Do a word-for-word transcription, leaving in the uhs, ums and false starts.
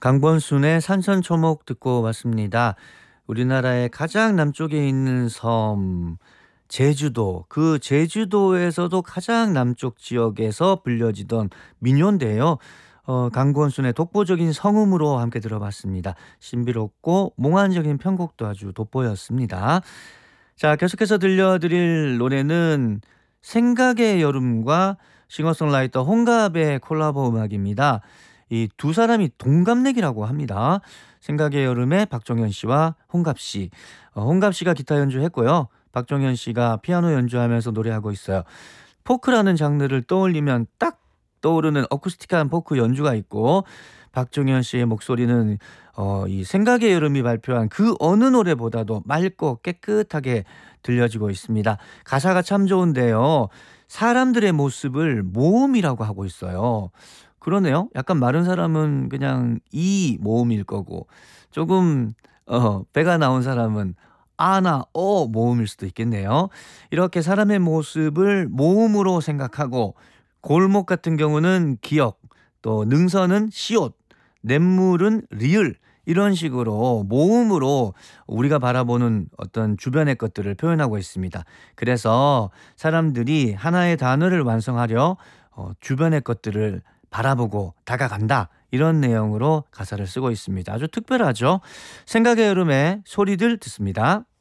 강본순의 산천초목 듣고 왔습니다. 우리나라의 가장 남쪽에 있는 섬 제주도, 그 제주도에서도 가장 남쪽 지역에서 불려지던 민요인데요. 어, 강권순의 독보적인 성음으로 함께 들어봤습니다. 신비롭고 몽환적인 편곡도 아주 돋보였습니다. 자, 계속해서 들려드릴 노래는 생각의 여름과 싱어송라이터 홍갑의 콜라보 음악입니다. 이 두 사람이 동갑내기라고 합니다. 생각의 여름에 박정현 씨와 홍갑 씨. 어, 홍갑 씨가 기타 연주했고요. 박정현 씨가 피아노 연주하면서 노래하고 있어요. 포크라는 장르를 떠올리면 딱 떠오르는 어쿠스틱한 포크 연주가 있고, 박정현 씨의 목소리는 어, 이 생각의 여름이 발표한 그 어느 노래보다도 맑고 깨끗하게 들려지고 있습니다. 가사가 참 좋은데요. 사람들의 모습을 모음이라고 하고 있어요. 그러네요. 약간 마른 사람은 그냥 이 모음일 거고, 조금 어, 배가 나온 사람은 아나 어 모음일 수도 있겠네요. 이렇게 사람의 모습을 모음으로 생각하고, 골목 같은 경우는 기억, 또 능선은 시옷, 냇물은 리을, 이런 식으로 모음으로 우리가 바라보는 어떤 주변의 것들을 표현하고 있습니다. 그래서 사람들이 하나의 단어를 완성하려 어, 주변의 것들을 바라보고 다가간다, 이런 내용으로 가사를 쓰고 있습니다. 아주 특별하죠. 생각의 여름의 소리들 듣습니다.